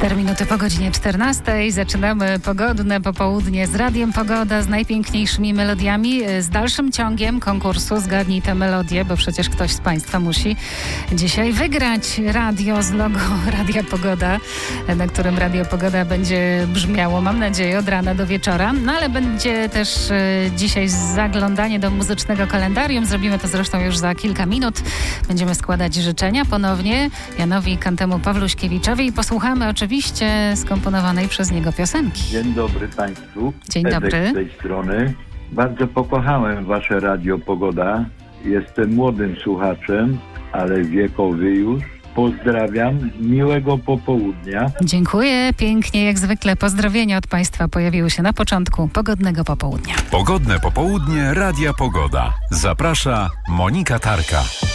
4 minuty po godzinie 14. Zaczynamy pogodne popołudnie z Radiem Pogoda, z najpiękniejszymi melodiami, z dalszym ciągiem konkursu Zgadnij tę melodię, bo przecież ktoś z Państwa musi dzisiaj wygrać radio z logo Radia Pogoda, na którym Radio Pogoda będzie brzmiało, mam nadzieję, od rana do wieczora. No ale będzie też dzisiaj zaglądanie do muzycznego kalendarium. Zrobimy to zresztą już za kilka minut. Będziemy składać życzenia ponownie Janowi Kantemu Pawluśkiewiczowi i posłuchamy oczywiście skomponowanej przez niego piosenki. Dzień dobry Państwu. Dzień dobry. Z tej strony. Bardzo pokochałem Wasze Radio Pogoda. Jestem młodym słuchaczem, ale wiekowy już. Pozdrawiam. Miłego popołudnia. Dziękuję pięknie, jak zwykle. Pozdrowienia od Państwa pojawiły się na początku pogodnego popołudnia. Pogodne popołudnie Radia Pogoda. Zaprasza Monika Tarka.